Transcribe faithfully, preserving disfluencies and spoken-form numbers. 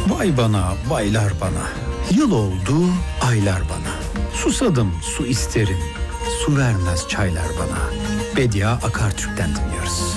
Vay bana, vaylar bana. Yıl oldu, aylar bana. Susadım, su isterim. Su vermez çaylar bana. Bediye Akartürk'ten dinliyoruz.